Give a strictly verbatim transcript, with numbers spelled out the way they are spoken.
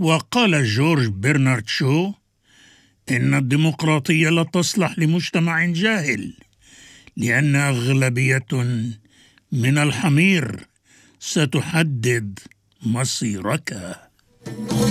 وقال جورج برنارد شو إن الديمقراطية لا تصلح لمجتمع جاهل، لأن أغلبية من الحمير ستحدد مصيرك.